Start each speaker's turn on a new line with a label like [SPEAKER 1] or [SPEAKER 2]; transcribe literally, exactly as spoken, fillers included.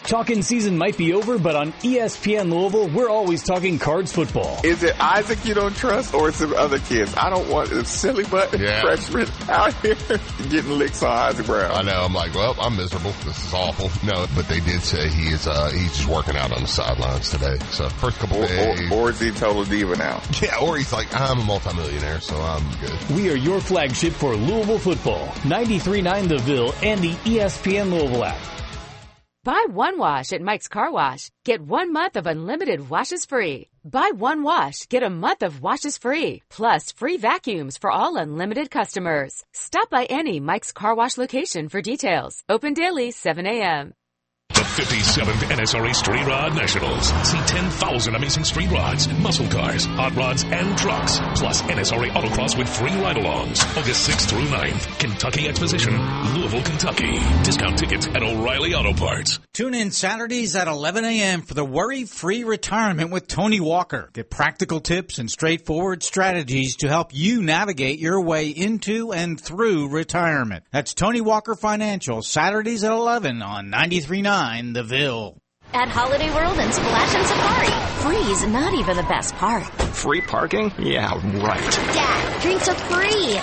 [SPEAKER 1] Talking season might be over, but on E S P N Louisville, we're always talking Cards football.
[SPEAKER 2] Is it Isaac you don't trust, or some other kids? I don't want a silly butt
[SPEAKER 3] yeah.
[SPEAKER 2] freshman out here getting licks on Isaac Brown.
[SPEAKER 3] I know. I'm like, well, I'm miserable. This is awful. No, but they did say he is. Uh, he's just working out on the sidelines today. So first couple
[SPEAKER 2] or,
[SPEAKER 3] days,
[SPEAKER 2] or, or is he total diva now?
[SPEAKER 3] Yeah, or he's like, I'm a multimillionaire, so I'm good.
[SPEAKER 1] We are your flagship for Louisville football. ninety-three point nine The Ville and the E S P N Louisville app.
[SPEAKER 4] Buy one wash at Mike's Car Wash. Get one month of unlimited washes free. Buy one wash, get a month of washes free. Plus free vacuums for all unlimited customers. Stop by any Mike's Car Wash location for details. Open daily, seven a.m.
[SPEAKER 5] The fifty-seventh N S R A Street Rod Nationals. See ten thousand amazing street rods, muscle cars, hot rods, and trucks. Plus N S R A Autocross with free ride-alongs. August sixth through ninth. Kentucky Exposition, Louisville, Kentucky. Discount tickets at O'Reilly Auto Parts.
[SPEAKER 6] Tune in Saturdays at eleven a.m. for the Worry-Free Retirement with Tony Walker. Get practical tips and straightforward strategies to help you navigate your way into and through retirement. That's Tony Walker Financial, Saturdays at eleven on ninety-three point nine The Ville.
[SPEAKER 7] At Holiday World and Splash and Safari, free is not even the best part.
[SPEAKER 8] Free parking? Yeah, right.
[SPEAKER 7] Dad, drinks are free.